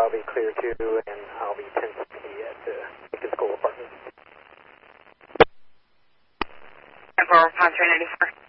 I'll be clear too, and I'll be 1060 at the Lincoln School Apartments. For Ponce 94.